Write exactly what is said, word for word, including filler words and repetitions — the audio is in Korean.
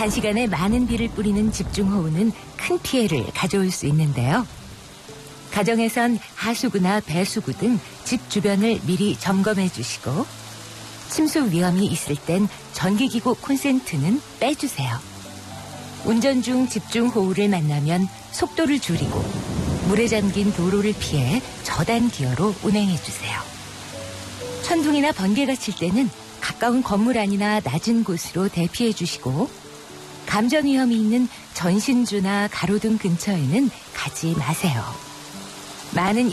단시간에 많은 비를 뿌리는 집중호우는 큰 피해를 가져올 수 있는데요. 가정에선 하수구나 배수구 등 집 주변을 미리 점검해 주시고 침수 위험이 있을 땐 전기기구 콘센트는 빼주세요. 운전 중 집중호우를 만나면 속도를 줄이고 물에 잠긴 도로를 피해 저단 기어로 운행해 주세요. 천둥이나 번개가 칠 때는 가까운 건물 안이나 낮은 곳으로 대피해 주시고 감전 위험이 있는 전신주나 가로등 근처에는 가지 마세요. 많은